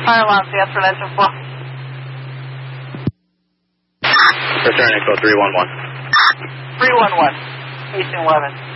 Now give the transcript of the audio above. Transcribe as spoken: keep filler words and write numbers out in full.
fire alarms, answer engine four. Return Echo three one one. three one one, Eastern eleven.